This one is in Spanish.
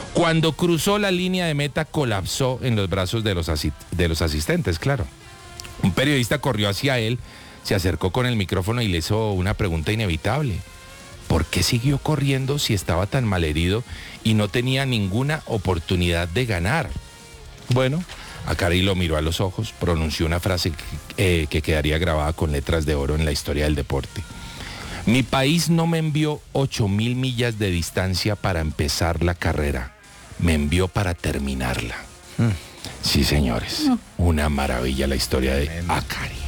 Cuando cruzó la línea de meta, colapsó en los brazos de los asistentes, claro. Un periodista corrió hacia él, se acercó con el micrófono y le hizo una pregunta inevitable. ¿Por qué siguió corriendo si estaba tan malherido y no tenía ninguna oportunidad de ganar? Bueno, Akari lo miró a los ojos, pronunció una frase que quedaría grabada con letras de oro en la historia del deporte. Mi país no me envió 8.000 millas de distancia para empezar la carrera, me envió para terminarla. Sí, señores, una maravilla la historia de Akari.